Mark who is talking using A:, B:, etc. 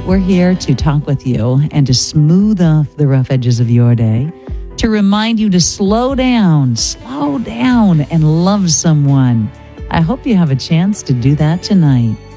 A: We're here to talk with you and to smooth off the rough edges of your day, to remind you to slow down, and love someone. I hope you have a chance to do that tonight.